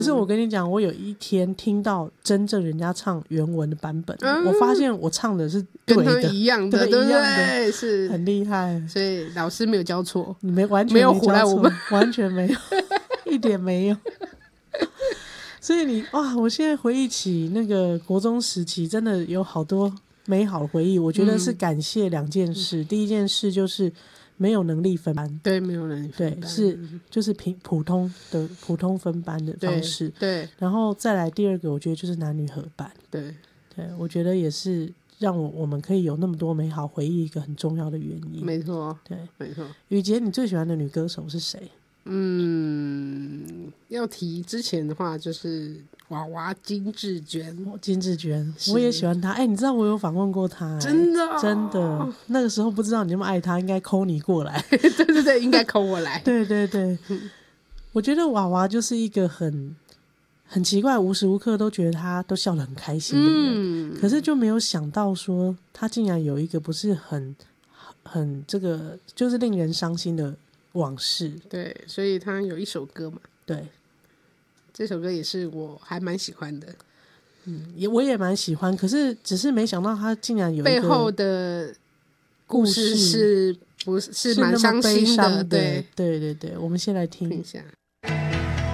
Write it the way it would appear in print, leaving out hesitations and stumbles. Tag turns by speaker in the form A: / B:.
A: 可是我跟你讲，我有一天听到真正人家唱原文的版本，我发现我唱的是对的，
B: 跟他一样的，对不对？是
A: 很厉害。
B: 所以老师没有教错，
A: 你完全
B: 没有唬烂我们，
A: 完全没有，一点没有。所以哇，我现在回忆起那个国中时期，真的有好多美好的回忆。我觉得是感谢2件事，第一件事就是没有能力分班，
B: 对，没有能力分班，
A: 对，是就是普通分班的方式，
B: 对。
A: 然后再来第二个，我觉得就是男女合班，
B: 对，
A: 我觉得也是让我们可以有那么多美好回忆一个很重要的原因。
B: 没错，
A: 对，
B: 没错。
A: 雨洁，你最喜欢的女歌手是谁？
B: 要提之前的话，就是娃娃金智娟。
A: 金智娟，我也喜欢她。你知道我有访问过她，
B: 真的
A: 真的。那个时候不知道你那么爱她，应该call你过来。
B: 对对对，应该call我来。
A: 对对对，我觉得娃娃就是一个很奇怪，无时无刻都觉得她都笑得很开心的人，可是就没有想到说她竟然有一个不是很这个就是令人伤心的往事。
B: 对，所以他有一首歌嘛，
A: 对，
B: 这首歌也是我还蛮喜欢的。
A: 我也蛮喜欢，可是只是没想到他竟然有一个
B: 背后的故事是不是蛮伤心的？对
A: 对对对，我们先来听
B: 一下。